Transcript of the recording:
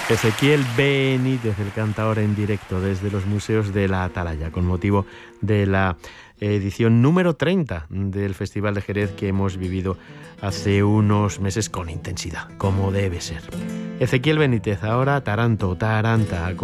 Ezequiel Benítez, el cantador en directo desde los museos de la Atalaya, con motivo de la edición número 30 del Festival de Jerez que hemos vivido hace unos meses con intensidad, como debe ser. Ezequiel Benítez, ahora Taranto, Taranta.